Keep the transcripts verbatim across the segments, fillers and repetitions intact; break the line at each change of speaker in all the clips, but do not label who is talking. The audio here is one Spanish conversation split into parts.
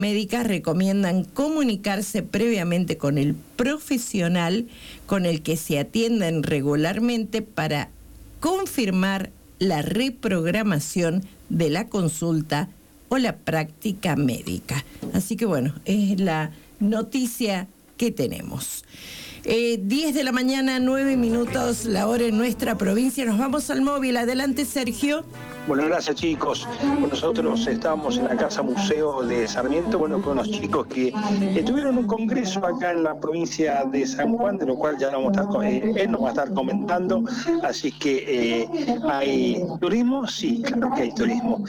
médicas recomiendan comunicarse previamente con el profesional con el que se atienden regularmente para confirmar la reprogramación de la consulta o la práctica médica. Así que bueno, es la noticia que tenemos. Eh, diez de la mañana, nueve minutos, la hora en nuestra provincia. Nos vamos al móvil. Adelante, Sergio.
Bueno, gracias, chicos. Nosotros estábamos en la Casa Museo de Sarmiento, bueno, con unos chicos que eh, tuvieron un congreso acá en la provincia de San Juan, de lo cual ya nos va a estar, eh, él nos va a estar comentando. Así que, eh, ¿hay turismo? Sí, claro que hay turismo.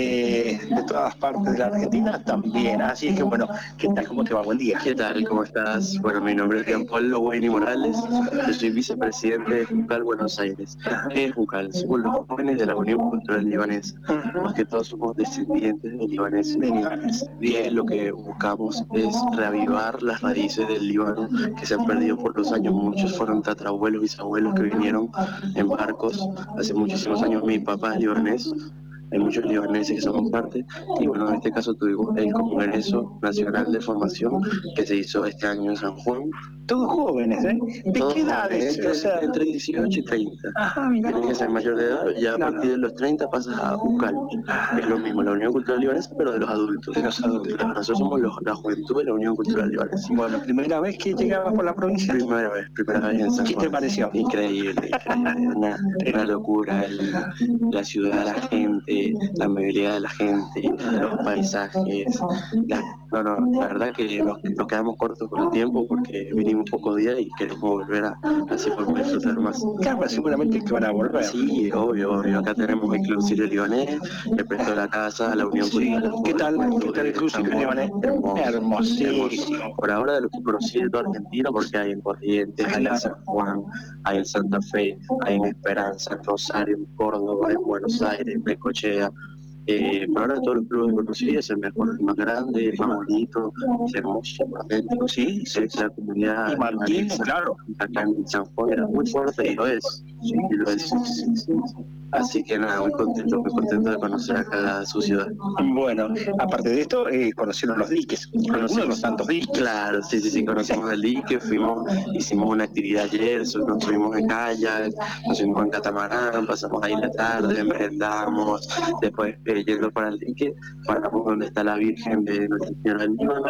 Eh, de todas partes de la Argentina también. Así es que, bueno, ¿qué tal? ¿Cómo te va? Buen día.
¿Qué tal? ¿Cómo estás? Bueno, mi nombre es Gianpollo Guaini Morales. Yo soy vicepresidente de Jucal Buenos Aires. ¿Qué es Jucal? Somos los jóvenes de la Unión Cultural Libanesa. Más que todo somos descendientes de libaneses. Bien, lo que buscamos es reavivar las raíces del Líbano que se han perdido por los años. Muchos fueron tatarabuelos, bisabuelos que vinieron en barcos hace muchísimos años. Mi papá es libanés. Hay muchos libaneses que somos parte, y bueno, en este caso tuvimos el Congreso Nacional de Formación que se hizo este año en San Juan.
Todos jóvenes, ¿eh? ¿De
Todos
qué edades?
Entre,
o sea,
entre dieciocho y treinta.
Ajá, mira.
Tienes que ser mayor de edad, ya
Claro.
a partir de los treinta pasas a UCAL. Es lo mismo, la Unión Cultural Libanesa, pero de los adultos.
De los adultos.
Nosotros somos los, la juventud de la Unión Cultural Libanesa.
Bueno, ¿primera vez que llegabas por la provincia?
Primera vez, primera vez en San
¿Qué
Juan.
te pareció?
Increíble, increíble. Una, una locura, el, la ciudad, la gente, la movilidad de la gente, los paisajes. La, no, no, la verdad que nos, nos quedamos cortos con el tiempo porque vinimos pocos días y queremos volver a, así podemos disfrutar más.
Claro, seguramente que van a volver.
Sí, obvio, obvio. Acá tenemos el Club Sirio Libanés, le prestó la casa a la Unión
Sí.
Cultural.
¿Qué tal? ¿Qué tal el Club Sirio Libanés? Hermosísimo.
Por ahora de lo que conocí de toda Argentina, porque hay en Corrientes, hay en San Juan, hay en Santa Fe, hay en Esperanza, en Rosario, en Córdoba, en Buenos Aires, en Necochea. Eh, por ahora de todos los clubes que conocí es el mejor, el más grande, el más bonito, es hermoso, auténtico. Sí, es la comunidad.
Y Martín, claro.
Acá en San Juan era muy fuerte y lo es. Sí, y lo es. Sí, sí, sí. Así que nada, muy contento, muy contento de conocer acá su ciudad.
Bueno, aparte de esto, eh, conocieron los diques, conocieron los tantos diques.
Claro, sí, sí, sí, conocimos el dique, fuimos, hicimos una actividad ayer, nos subimos en kayak, nos subimos en catamarán, pasamos ahí la tarde, merendamos, después eh, yendo para el dique, paramos donde está la Virgen de Nuestra Señora del Líbano,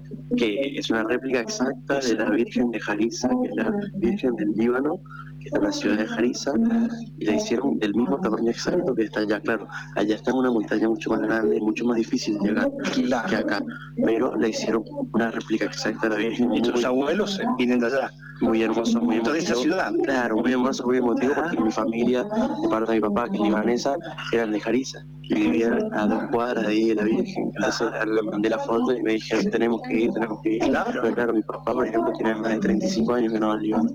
que es una réplica exacta de la Virgen de Jarisa, que es la Virgen del Líbano, que está en la ciudad de Jarisa, y la hicieron del mismo tamaño exacto que está allá, claro, allá está en una montaña mucho más grande, mucho más difícil de llegar que acá, pero la hicieron una réplica exacta de la Virgen.
Y tus abuelos vienen de allá.
Muy hermoso, muy
Toda
emotivo.
esa ciudad.
Claro, muy hermoso, muy emotivo, porque mi familia, de parte de mi papá, que es libanesa, eran de Jarisa, y vivían a dos cuadras de ahí de la Virgen. Entonces le mandé la foto y me dijeron, tenemos que ir, tenemos que ir. Claro, pero claro, mi papá, por ejemplo, tiene más de treinta y cinco años que no va al Líbano.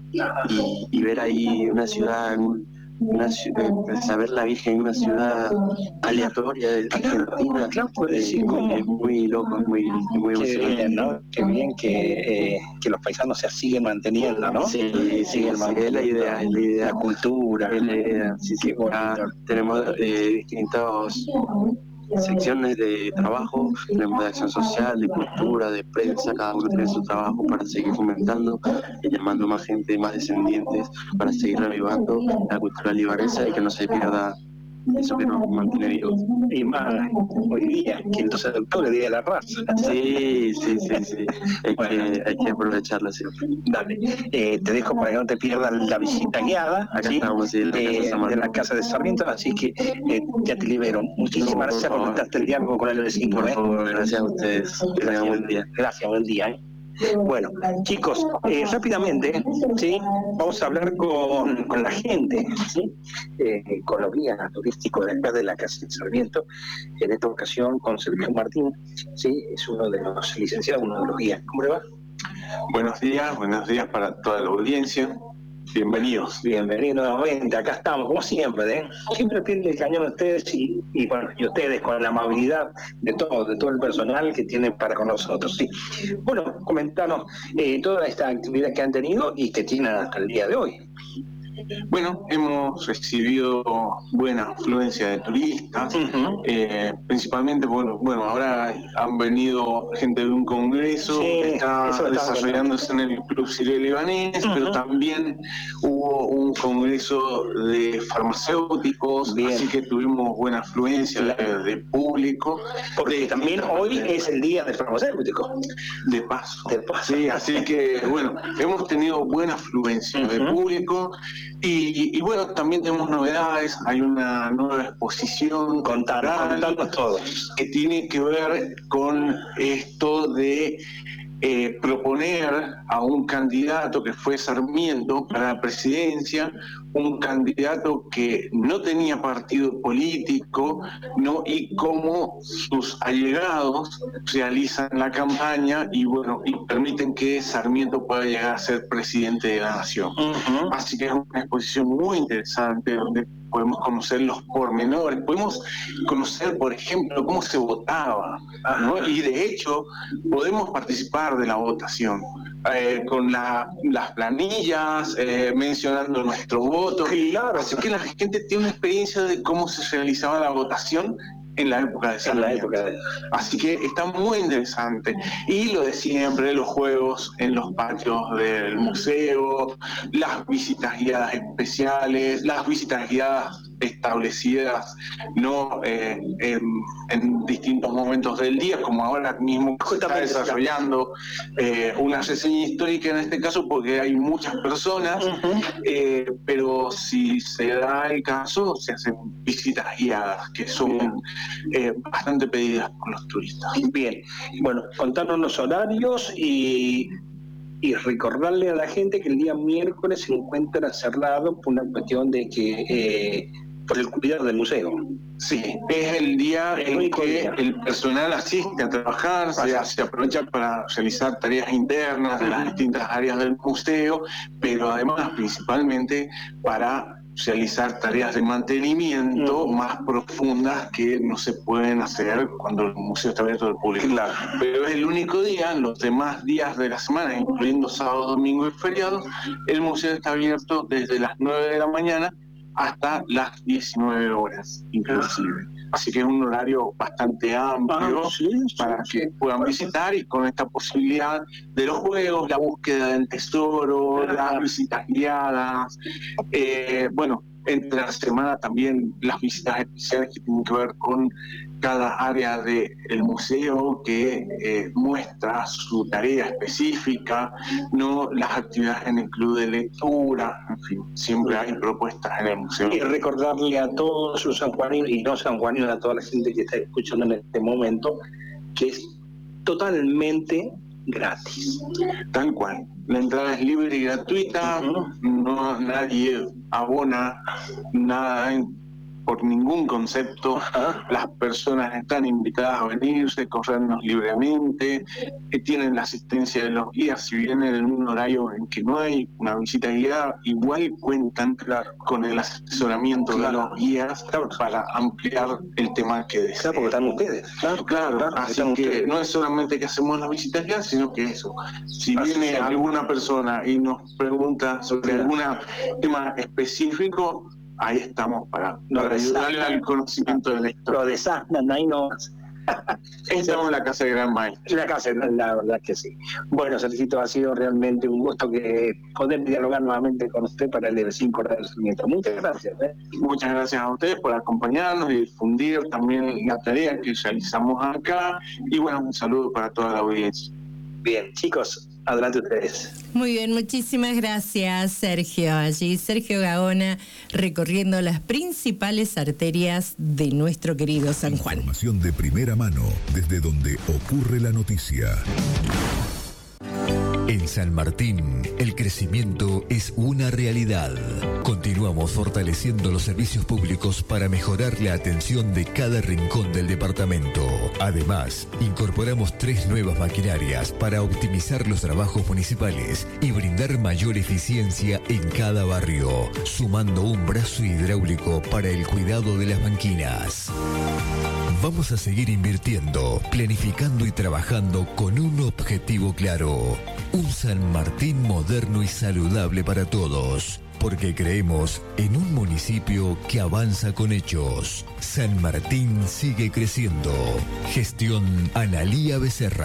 Y, y ver ahí una ciudad, una ciudad, saber la Virgen en una ciudad aleatoria de Argentina,
claro, puede decir
es,
cómo.
es muy loco, es muy, muy
Qué
emocionante.
bien, ¿no? Qué bien que, eh, que los paisanos se siguen manteniendo, ¿no?
Sí, sí, sí, es la idea, es la idea.
La cultura.
Es la idea, sí, sí. Acá tenemos eh, distintos secciones de trabajo, tenemos de acción social, de cultura, de prensa, cada uno tiene su trabajo para seguir fomentando y llamando más gente, más descendientes, para seguir revivando la cultura libanesa y que no se pierda eso que nos mantiene vivos.
Y más hoy día, quinto de octubre, Día de la Raza.
Sí, sí, sí, sí. Hay,
Bueno.
que, hay que aprovecharlo siempre.
Dale, eh, te dejo para que no te pierdas la visita guiada.
Acá
¿sí?
estamos, sí, en la
Eh,
Casa San Marcos.
de la Casa de Sarmiento, así que eh, ya te libero. Muchísimas
No,
gracias por
por favor.
contaste el diálogo con el vecino.
Por
¿eh?
favor, gracias a ustedes. Que tengan buen día.
Gracias, buen día. ¿eh? Bueno, chicos, eh, rápidamente, ¿sí? Vamos a hablar con, con la gente, ¿sí? Eh, con los guías turísticos de acá de la Casa de Sarmiento, en esta ocasión con Sergio Martín, ¿sí? Es uno de los licenciados, uno de los guías. ¿Cómo le va?
Buenos días, buenos días para toda la audiencia. Bienvenidos.
Bienvenido nuevamente, acá estamos, como siempre, ¿eh? Siempre tiene el cañón a ustedes y, y bueno, y ustedes con la amabilidad de todo, de todo el personal que tienen para con nosotros, sí. Bueno, comentanos eh, toda esta actividad que han tenido y que tienen hasta el día de hoy.
Bueno, hemos recibido buena afluencia de turistas, uh-huh. eh, principalmente, bueno, bueno, ahora han venido gente de un congreso sí, que está desarrollándose en el Club Sirio Libanés, uh-huh. pero también hubo un congreso de farmacéuticos, bien. Así que tuvimos buena afluencia de, de público.
Porque de, también de, hoy de, es el día del farmacéutico.
De paso.
De paso.
Sí, así que, bueno, hemos tenido buena afluencia uh-huh. de público. Y, y bueno, también tenemos novedades, hay una nueva exposición
contarnos todo
que tiene que ver con esto de eh, proponer a un candidato que fue Sarmiento para la presidencia, un candidato que no tenía partido político, ¿no? Y cómo sus allegados realizan la campaña y bueno, y permiten que Sarmiento pueda llegar a ser presidente de la nación. Uh-huh. Así que es una exposición muy interesante donde podemos conocer los pormenores, podemos conocer, por ejemplo, cómo se votaba, ¿no? Y de hecho podemos participar de la votación. Eh, con la, las planillas, eh, mencionando nuestro voto. Claro. Así que la gente tiene una experiencia de cómo se realizaba la votación en la época de Sarmiento. En la época de... Así que está muy interesante. Y lo de siempre, los juegos en los patios del museo, las visitas guiadas especiales, las visitas guiadas establecidas no eh, en, en distintos momentos del día, como ahora mismo se está desarrollando eh, una reseña histórica en este caso porque hay muchas personas, uh-huh. eh, pero si se da el caso se hacen visitas guiadas que son eh, bastante pedidas por los turistas.
Bien, bueno, contarnos los horarios y y recordarle a la gente que el día miércoles se encuentra cerrado por una cuestión de que eh, por el cuidado del museo.
Sí, es el día el en que día. el personal asiste a trabajar, se, se aprovecha para realizar tareas internas de las distintas áreas del museo, pero además principalmente para realizar tareas de mantenimiento mm. más profundas que no se pueden hacer cuando el museo está abierto al público. Claro. Pero es el único día, los demás días de la semana, incluyendo sábado, domingo y feriados, el museo está abierto desde las nueve de la mañana hasta las diecinueve horas, inclusive. Así que es un horario bastante amplio ah, sí, sí, para sí, que sí. puedan visitar y con esta posibilidad de los juegos, la búsqueda del tesoro, ah. las visitas guiadas, eh, bueno, entre la semana también las visitas especiales que tienen que ver con cada área del museo que eh, muestra su tarea específica, no las actividades en el club de lectura, en fin, siempre hay propuestas en el museo.
Y recordarle a todos los sanjuaninos y no sanjuaninos, a toda la gente que está escuchando en este momento, que es totalmente gratis.
Tal cual. La entrada es libre y gratuita, uh-huh. no nadie abona nada en, por ningún concepto. Uh-huh. Las personas están invitadas a venirse, corrernos libremente, que tienen la asistencia de los guías. Si vienen en un horario en que no hay una visita guiada, igual cuentan claro. con el asesoramiento claro. de los guías claro. para ampliar el tema que desean.
Claro, porque están ustedes.
Claro, claro. claro así que ustedes. No es solamente que hacemos las visitas guiadas, sino que eso. Si así viene sea. alguna persona y nos pregunta sobre claro. algún tema específico, ahí estamos para, para ayudarle al conocimiento de la historia.
Lo desasnan, ahí no.
Estamos en la casa de Gran Maestro.
La casa, la verdad que sí. Bueno, Sergito, ha sido realmente un gusto que poder dialogar nuevamente con usted para el cinco de Sarmiento. Muchas gracias. ¿eh?
Muchas gracias a ustedes por acompañarnos y difundir también la tarea que realizamos acá. Y bueno, un saludo para toda la audiencia.
Bien, chicos, adelante ustedes.
Muy bien, muchísimas gracias, Sergio. Allí Sergio Gaona recorriendo las principales arterias de nuestro querido San Juan.
Información de primera mano desde donde ocurre la noticia. En San Martín, el crecimiento es una realidad. Continuamos fortaleciendo los servicios públicos para mejorar la atención de cada rincón del departamento. Además, incorporamos tres nuevas maquinarias para optimizar los trabajos municipales y brindar mayor eficiencia en cada barrio, sumando un brazo hidráulico para el cuidado de las banquinas. Vamos a seguir invirtiendo, planificando y trabajando con un objetivo claro. Un San Martín moderno y saludable para todos. porque creemos en un municipio que avanza con hechos. San Martín sigue creciendo. Gestión Analía Becerra.